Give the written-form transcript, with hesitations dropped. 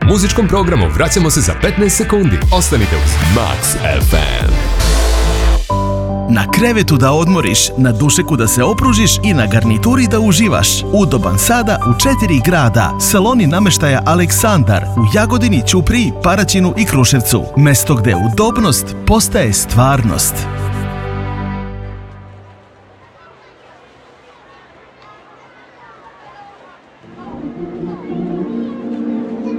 muzičkom programu vraćamo se za 15 sekundi. Ostanite uz Max FM. Na krevetu da odmoriš, na dušeku da se opružiš i na garnituri da uživaš. Udoban sada u 4 grada. Saloni namještaja Aleksandar u Jagodini, Ćupriji, Paraćinu i Kruševcu. Mesto gde udobnost postaje stvarnost.